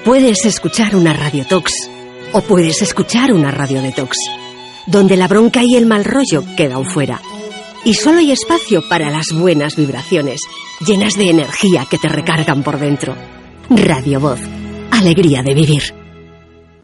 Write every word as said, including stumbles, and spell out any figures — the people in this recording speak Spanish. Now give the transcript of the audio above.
Puedes escuchar una Radio Tox o puedes escuchar una Radio Detox, donde la bronca y el mal rollo quedan fuera. Y solo hay espacio para las buenas vibraciones, llenas de energía que te recargan por dentro. Radio Voz. Alegría de vivir.